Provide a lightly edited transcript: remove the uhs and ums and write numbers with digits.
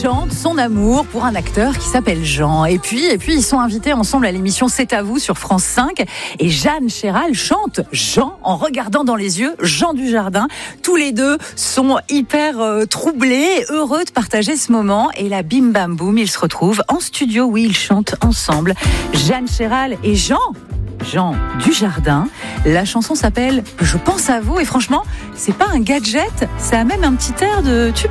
chante son amour pour un acteur qui s'appelle Jean. Et puis, ils sont invités ensemble à l'émission C'est à vous sur France 5. Et Jeanne Chéral chante Jean en regardant dans les yeux Jean Dujardin. Tous les deux sont hyper troublés, heureux de partager ce moment. Et là, bim bam boum, ils se retrouvent en studio où ils chantent ensemble. Jeanne Chéral et Jean Dujardin. La chanson s'appelle Je pense à vous. Et franchement, c'est pas un gadget, ça a même un petit air de tube